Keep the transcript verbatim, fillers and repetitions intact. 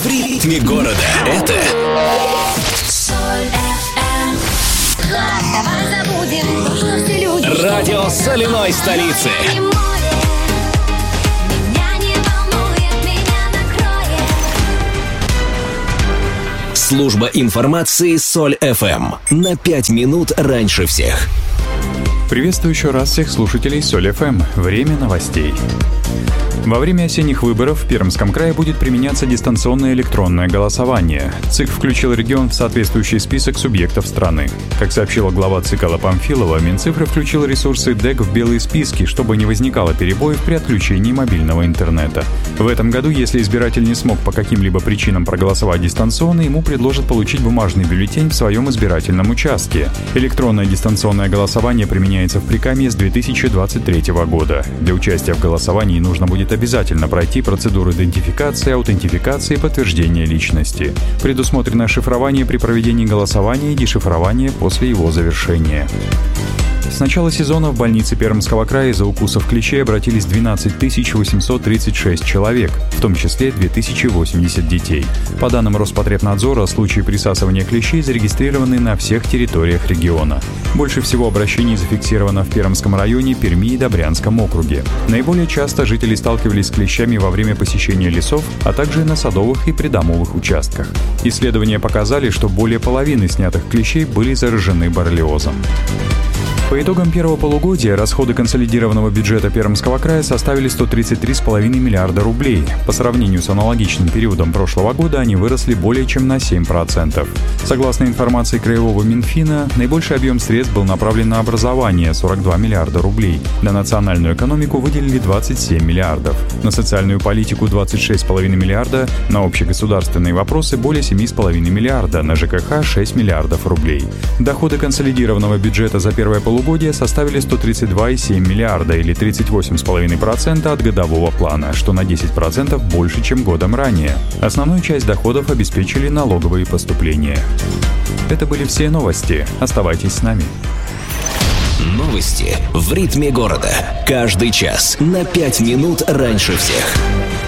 ритме города. Это Давай забудем то, что все люди. радио соляной столицы. Служба информации Соль эф эм. На пять минут раньше всех. Приветствую еще раз всех слушателей Соль эф эм. Время новостей. Во время осенних выборов в Пермском крае будет применяться дистанционное электронное голосование. ЦИК включил регион в соответствующий список субъектов страны. Как сообщила глава ЦИК Алла Памфилова, Минцифры включил ресурсы ДЭК в белые списки, чтобы не возникало перебоев при отключении мобильного интернета. В этом году, если избиратель не смог по каким-либо причинам проголосовать дистанционно, ему предложат получить бумажный бюллетень в своем избирательном участке. Электронное дистанционное голосование применяется в Прикамье с две тысячи двадцать третьего года. Для участия в голосовании нужно будет обязательно пройти процедуру идентификации, аутентификации и подтверждения личности. Предусмотрено шифрование при проведении голосования и дешифрование после его завершения. С начала сезона в больнице Пермского края из-за укусов клещей обратились двенадцать тысяч восемьсот тридцать шесть человек, в том числе две тысячи восемьдесят детей. По данным Роспотребнадзора, случаи присасывания клещей зарегистрированы на всех территориях региона. Больше всего обращений зафиксировано в Пермском районе, Перми и Добрянском округе. Наиболее часто жители сталкивались с клещами во время посещения лесов, а также на садовых и придомовых участках. Исследования показали, что более половины снятых клещей были заражены боррелиозом. По итогам первого полугодия расходы консолидированного бюджета Пермского края составили сто тридцать три целых пять десятых миллиарда рублей. По сравнению с аналогичным периодом прошлого года они выросли более чем на семь процентов. Согласно информации Краевого Минфина, наибольший объем средств был направлен на образование – сорок два миллиарда рублей. На национальную экономику выделили двадцать семь миллиардов. На социальную политику – двадцать шесть целых пять десятых миллиарда. На общегосударственные вопросы – более семь целых пять десятых миллиарда. На ЖКХ – шесть миллиардов рублей. Доходы консолидированного бюджета за первое полугодие Полугодия составили сто тридцать два целых семь десятых миллиарда или тридцать восемь целых пять десятых процента от годового плана, что на десять процентов больше, чем годом ранее. Основную часть доходов обеспечили налоговые поступления. Это были все новости. Оставайтесь с нами. Новости в ритме города. Каждый час на пять минут раньше всех.